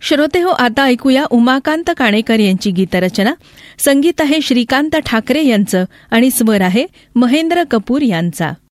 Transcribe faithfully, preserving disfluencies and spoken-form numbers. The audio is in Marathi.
श्रोते हो, आता ऐकूया उमाकांत काणेकर यांची गीतरचना. संगीत आहे श्रीकांत ठाकरे यांचं आणि स्वर आहे महेंद्र कपूर यांचा.